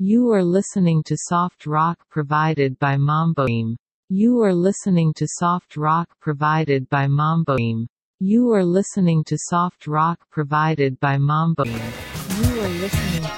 You are listening to soft rock provided by Mamboim. You are listening to soft rock provided by Mamboim. You are listening to soft rock provided by Mamboim. You are listening to